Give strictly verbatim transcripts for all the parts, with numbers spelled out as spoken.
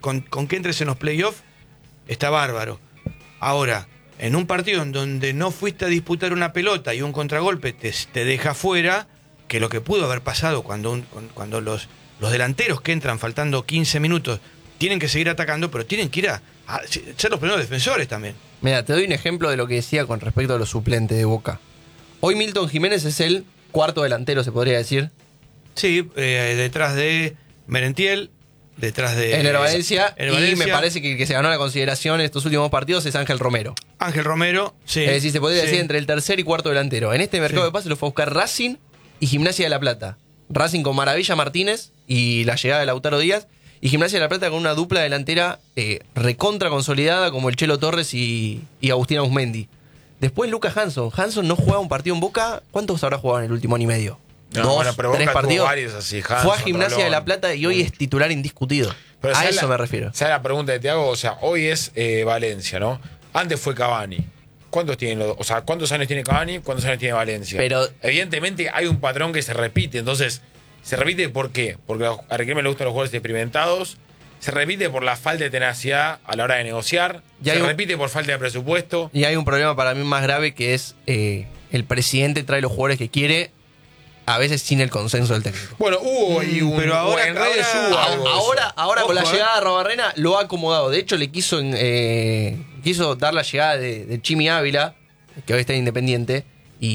con, con que entres en los playoffs, está bárbaro. Ahora, en un partido en donde no fuiste a disputar una pelota y un contragolpe te, te deja fuera, que lo que pudo haber pasado cuando, un, cuando los, los delanteros que entran faltando quince minutos tienen que seguir atacando, pero tienen que ir a, a ser los primeros defensores también. Mira, te doy un ejemplo de lo que decía con respecto a los suplentes de Boca. Hoy Milton Jiménez es el cuarto delantero, se podría decir. Sí, eh, detrás de Merentiel, detrás de Ener Valencia, Ener y Valencia. me parece que el que se ganó la consideración en estos últimos partidos es Ángel Romero. Ángel Romero, sí. Es decir, se podría sí. decir entre el tercer y cuarto delantero. En este mercado Sí. de pases lo fue a buscar Racing y Gimnasia de La Plata. Racing con Maravilla Martínez y la llegada de Lautaro Díaz, y Gimnasia de La Plata con una dupla delantera eh, recontra consolidada como el Chelo Torres y, y Agustín Ausmendi. Después Lucas Hanson. Hanson no jugaba un partido en Boca. ¿Cuántos habrá jugado en el último año y medio? No, Dos, bueno, pero tres Boca tuvo partidos. varios así, Hanson, Fue a Gimnasia Rolón. de La Plata y hoy es titular indiscutido. Pero A ¿sabes eso la- me refiero. ¿Sabes la pregunta que te hago? O sea, hoy es eh, Valencia, ¿no? Antes fue Cavani. ¿Cuántos tienen los, o sea, cuántos años tiene Cavani? ¿Cuántos años tiene Valencia? Pero- evidentemente hay un patrón que se repite. Entonces, ¿se repite por qué? Porque a Riquelme le gustan los jugadores experimentados. Se repite por la falta de tenacidad a la hora de negociar. Y Se hay un- repite por falta de presupuesto. Y hay un problema para mí más grave que es eh, el presidente trae los jugadores que quiere, a veces sin el consenso del técnico. Bueno, hubo ahí un. pero ahora- en redes ahora- hubo A- algo de eso. ahora, ahora con la Ojo, eh. llegada de Arrobarrena lo ha acomodado. De hecho, le quiso, eh, quiso dar la llegada de, de Chimi Ávila, que hoy está en Independiente,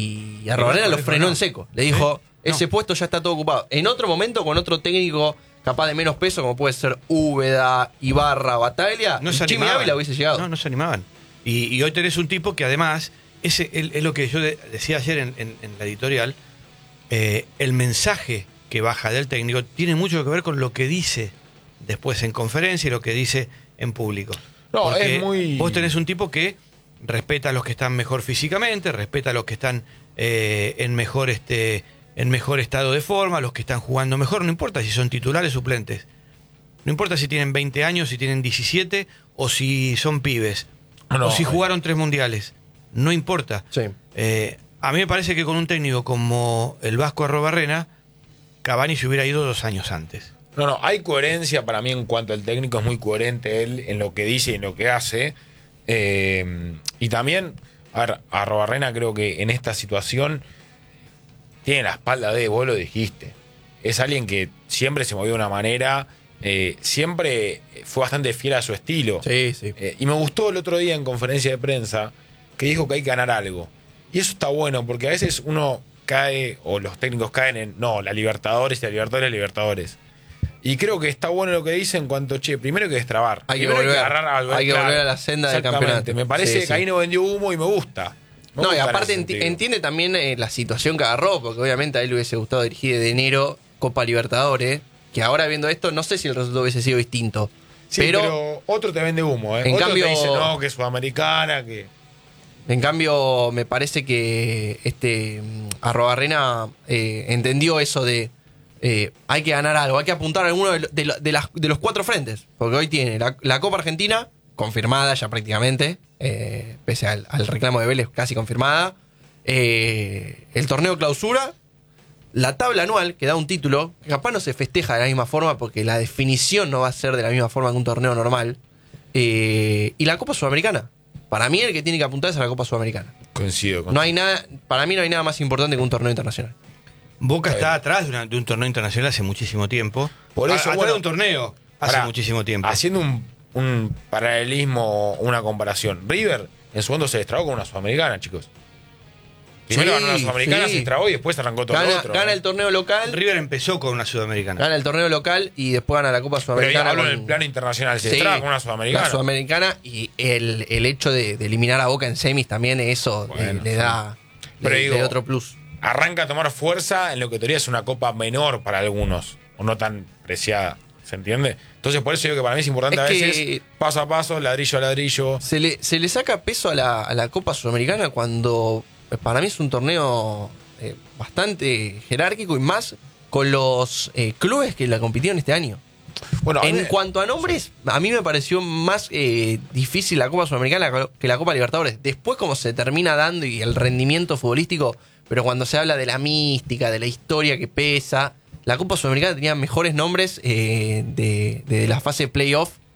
y Arrobarrena lo frenó en seco. Le dijo, ¿Sí? ese No. puesto ya está todo ocupado. En otro momento, con otro técnico capaz de menos peso, como puede ser Úbeda, Ibarra, Bataglia, No se Chimi animaban. Ávila hubiese llegado. No, no se animaban. Y, y hoy tenés un tipo que además, ese es, es lo que yo de- decía ayer en, en- en la editorial, eh, el mensaje que baja del técnico tiene mucho que ver con lo que dice después en conferencia y lo que dice en público. No, Porque es muy- vos tenés un tipo que respeta a los que están mejor físicamente, respeta a los que están eh, en mejor este en mejor estado de forma, a los que están jugando mejor, no importa si son titulares o suplentes. No importa si tienen veinte años, si tienen diecisiete o si son pibes. No, o si eh. jugaron tres mundiales. No importa. Sí. Eh, a mí me parece que con un técnico como el Vasco Arrobarrena, Cavani se hubiera ido dos años antes. No, no, hay coherencia para mí en cuanto al técnico, es muy coherente él en lo que dice y en lo que hace. Eh, y también, a ver, Arrobarrena creo que en esta situación tiene la espalda de, vos lo dijiste. Es alguien que siempre se movió de una manera, eh, siempre fue bastante fiel a su estilo. Sí, sí. Eh, y me gustó el otro día en conferencia de prensa que dijo que hay que ganar algo. Y eso está bueno, porque a veces uno cae, o los técnicos caen en, no, la Libertadores, la Libertadores, la Libertadores. Y creo que está bueno lo que dice en cuanto, che, primero hay que destrabar. Hay que Primero volver, agarrar algo, hay que claro. volver a la senda del Exactamente. campeonato. Me parece Sí, que sí. ahí no vendió humo y me gusta. Me No, y gusta en aparte ese enti- sentido. entiende también eh, la situación que agarró, porque obviamente a él le hubiese gustado dirigir de enero Copa Libertadores, que ahora viendo esto, no sé si el resultado hubiese sido distinto. Sí, pero, pero, otro te vende humo, ¿eh? en otro cambio- te dice, no, que es sudamericana, que... en cambio, me parece que este mm, Arrobarrena eh, entendió eso de eh, hay que ganar algo, hay que apuntar a alguno de, lo- de lo- de las- de los cuatro frentes, porque hoy tiene la, la Copa Argentina, confirmada ya prácticamente, eh, pese al, al reclamo de Vélez casi confirmada, eh, el torneo clausura, la tabla anual, que da un título, que capaz no se festeja de la misma forma porque la definición no va a ser de la misma forma que un torneo normal, eh, y la Copa Sudamericana. Para mí el que tiene que apuntar es a la Copa Sudamericana. Coincido con No hay nada, para mí no hay nada más importante que un torneo internacional. Boca Está está bien. atrás de, una- de un torneo internacional hace muchísimo tiempo. Por A- eso, atrás bueno, de un torneo hace Pará, muchísimo tiempo. Haciendo un, un paralelismo, una comparación. River en su momento se destrabó con una sudamericana, chicos. Primero Sí, ganó una sudamericana, sí. se destrabó y después arrancó todo lo Gana, otro. gana ¿no? el torneo local, River empezó con una sudamericana. gana el torneo local y después gana la Copa Pero Sudamericana. ya hablo con- en el plano internacional, se Sí, destraba con una sudamericana. La Sudamericana y el, el hecho de, de eliminar a Boca en semis también, eso eh, Bueno, le sí. da Pero le, digo, le da otro plus. Arranca a tomar fuerza en lo que en teoría es una copa menor para algunos, o no tan preciada. ¿Se entiende? Entonces, por eso digo que para mí es importante Es a que- veces, paso a paso, ladrillo a ladrillo. Se le, se le saca peso a la, a la Copa Sudamericana cuando eh, para mí es un torneo eh, bastante jerárquico y más con los eh, clubes que la compitieron este año. Bueno, a mí En me- cuanto a nombres, a mí me pareció más eh, difícil la Copa Sudamericana que la Copa Libertadores. Después, como se termina dando y el rendimiento futbolístico, pero cuando se habla de la mística, de la historia que pesa, la Copa Sudamericana tenía mejores nombres eh, de, de la fase playoff